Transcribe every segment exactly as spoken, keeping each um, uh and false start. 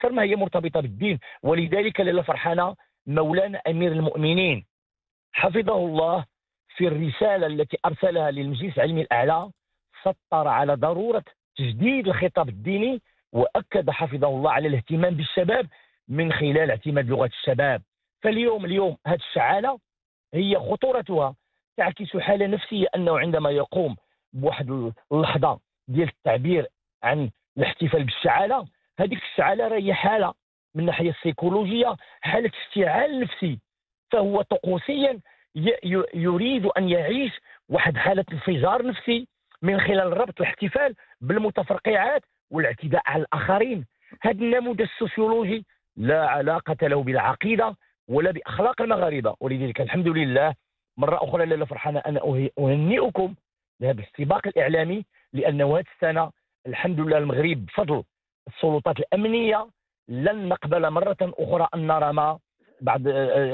أكثر ما هي مرتبطة بالدين. ولذلك لاله فرحانة مولانا أمير المؤمنين حفظه الله في الرسالة التي أرسلها للمجلس العلمي الأعلى سطر على ضرورة تجديد الخطاب الديني، وأكد حفظه الله على الاهتمام بالشباب من خلال اعتماد لغة الشباب. فاليوم اليوم هذه الشعالة هي خطورتها تعكس حالة نفسية، أنه عندما يقوم بواحد اللحظة ديال التعبير عن الاحتفال بالشعالة، هذيك الشعالة راهي حالة من الناحية السيكولوجية حالة اشتعال نفسي، فهو طقوسيا يريد أن يعيش واحد حالة انفجار نفسي من خلال ربط الاحتفال بالمتفرقعات والاعتداء على الآخرين. هذا النموذج السوسيولوجي لا علاقة له بالعقيدة ولا بأخلاق المغاربة. ولذلك الحمد لله مرة أخرى لاله فرحانة أنا أهنئكم بهذا السباق الإعلامي، لأنه هذه السنة الحمد لله المغرب بفضل السلطات الأمنية لن نقبل مرة أخرى أن نرى ما بعض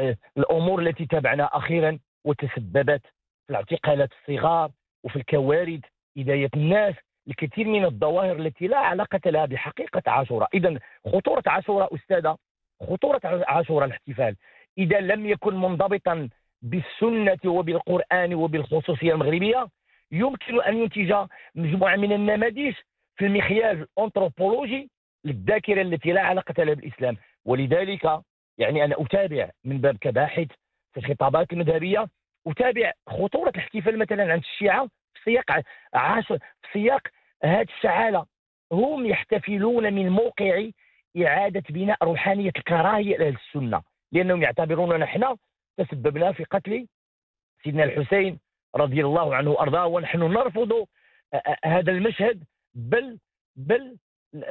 الأمور التي تابعنا أخيرا وتسببت في الاعتقالات الصغار وفي الكوارث إداية الناس، الكثير من الظواهر التي لا علاقة لها بحقيقة عاشوراء. إذا خطورة عاشوراء أستاذة، خطورة عاشوراء الاحتفال إذا لم يكن منضبطا بالسنة وبالقرآن وبالخصوصية المغربية يمكن أن ينتج مجموعة من النماذج في المخياج الأنثروبولوجي للذاكرة التي لا علاقة لها بالإسلام. ولذلك يعني أنا أتابع من باب كباحث في الخطابات المذهبية، أتابع خطورة الاحتفال مثلا عند الشيعة في سياق عاش في سياق هذه الشعالة. هم يحتفلون من موقع إعادة بناء روحانية الكراهية لأهل السنة، لأنهم يعتبروننا نحن تسببنا في قتل سيدنا الحسين رضي الله عنه وأرضاه، ونحن نرفض هذا المشهد، بل بل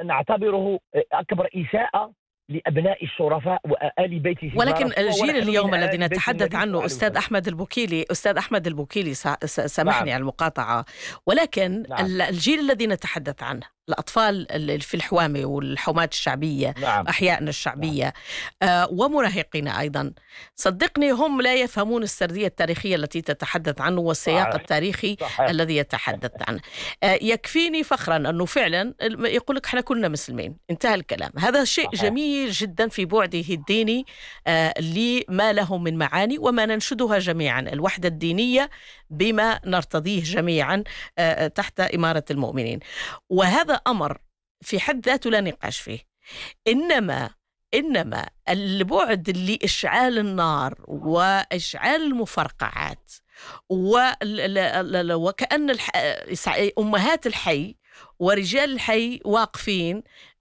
نعتبره أكبر إساءة لأبناء الشرفاء وآل بيته. ولكن الجيل اليوم الذي نتحدث عنه أستاذ أحمد البوكيلي أستاذ أحمد البوكيلي سامحني نعم. على المقاطعة، ولكن نعم. الجيل الذي نتحدث عنه الأطفال في الحوامة والحومات الشعبية نعم. أحيائنا الشعبية نعم. آه ومراهقين أيضا، صدقني هم لا يفهمون السردية التاريخية التي تتحدث عنه والسياق صحيح. التاريخي صحيح. الذي يتحدث عنه. آه يكفيني فخرا أنه فعلا يقول لك احنا كلنا مسلمين، انتهى الكلام. هذا شيء صحيح. جميل جدا في بعده الديني آه لما له من معاني وما ننشدها جميعا، الوحدة الدينية بما نرتضيه جميعا آه تحت إمارة المؤمنين، وهذا أمر في حد ذاته لا نقاش فيه. إنما إنما البعد لإشعال النار وإشعال المفرقعات وكأن أمهات الحي ورجال الحي واقفين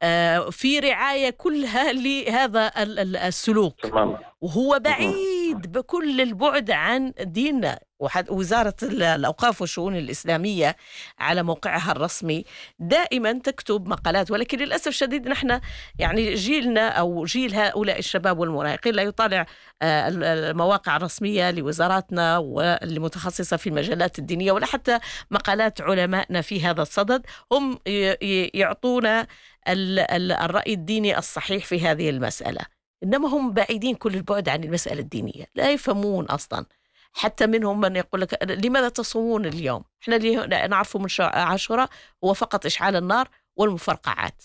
في رعاية كلها لهذا السلوك، وهو بعيد بكل البعد عن ديننا. وزارة الأوقاف والشؤون الإسلامية على موقعها الرسمي دائما تكتب مقالات، ولكن للأسف الشديد نحن يعني جيلنا أو جيل هؤلاء الشباب والمراهقين لا يطالع المواقع الرسمية لوزاراتنا والمتخصصة في المجالات الدينية ولا حتى مقالات علمائنا في هذا الصدد. هم يعطونا الرأي الديني الصحيح في هذه المسألة، إنما هم بعيدين كل البعد عن المسألة الدينية، لا يفهمون أصلا. حتى منهم من يقول لك لماذا تصومون اليوم؟ احنا اللي نعرفه من عاشوراء هو فقط إشعال النار والمفرقعات.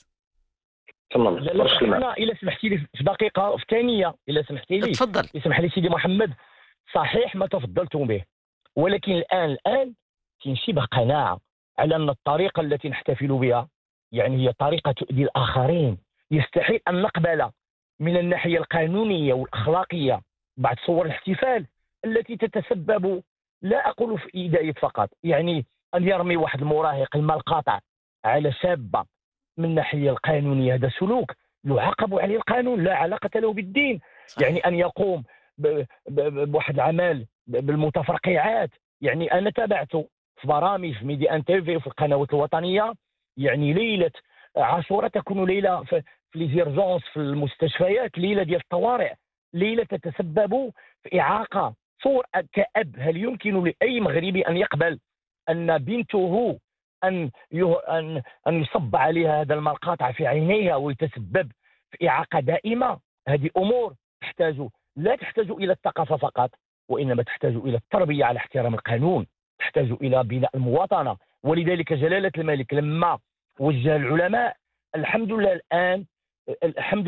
تمام. لا إلا سمحتي لي في دقيقة في ثانية إلا سمحتي لي. تفضل. يسمح لي سيدي محمد، صحيح ما تفضلتم به، ولكن الآن الآن تنشبه قناعة على أن الطريقة التي نحتفل بها يعني هي طريقة تؤذي الآخرين. يستحيل أن نقبل من الناحية القانونية والأخلاقية بعض صور الاحتفال التي تتسبب، لا أقول في إيذاء فقط، يعني أن يرمي واحد المراهق الماء القاطع على شابة من الناحية القانونية هذا سلوك يعاقب عليه القانون، لا علاقة له بالدين. صحيح. يعني أن يقوم بواحد العمل بالمتفرقعات، يعني أنا تابعت في برامج في ميدي ان تي في وفي القنوات الوطنية، يعني ليلة عاشوراء تكون ليلة في ليزيرجونس في المستشفيات، ليلة ديال الطوارئ، ليلة تتسبب في إعاقة. صور كأب، هل يمكن لأي مغربي أن يقبل أن بنته أن أن أن يصب عليها هذا الماء القاطع في عينيها ويتسبب في إعاقة دائمة؟ هذه أمور تحتاج لا تحتاج إلى الثقافة فقط، وإنما تحتاج إلى التربية على احترام القانون، تحتاج إلى بناء المواطنة. ولذلك جلالة الملك لما وجه العلماء، الحمد لله الآن الحمد